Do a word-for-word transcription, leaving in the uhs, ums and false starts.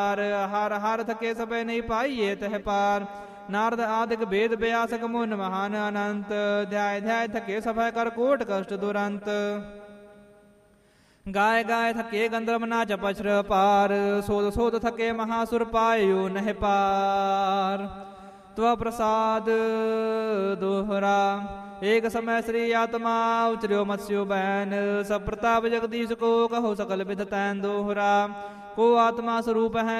ਹਰ ਹਰ ਥਕੇ ਸਭੈ ਨਹੀਂ ਪਾਈਏ ਤਹ ਪਾਰ। ਨਾਰਦ ਆਦਿਕ ਵੇਦ ਬਿਆਸਕ ਮੁਨ ਮਹਾਨ ਅਨੰਤ। ਧਿਆਇ ਧਿਆਇ ਥਕੇ ਸਭੈ ਕਰ ਕੋਟ ਕਸ਼ਟ ਦੁਰੰਤ। ਗਾਏ ਗਾਏ ਥਕੇ ਗੰਧਰਵ ਨਾਚ ਪਛਰ ਪਾਰ। ਸੋਧ ਸੋਧ ਥਕੇ ਮਹਾਸੁਰ ਪਾਇਓ ਨਹਿ ਪਾਰ। ਤਵ ਪ੍ਰਸਾਦ ਦੋਹਰਾ ਏਕ ਸਮੈ ਸ੍ਰੀ ਆਤਮਾ ਉਚਰਿਓ ਮਤਸਿਓ ਬੈਨ। ਸਭ ਪ੍ਰਤਾਪ ਜਗਦੀਸ਼ ਕੋ ਕਹੋ ਸਕਲ ਵਿਦ ਤੈਨ ਦੋਹਰਾ। ਕੋ ਆਤਮਾ ਸਰੂਪ ਹੈ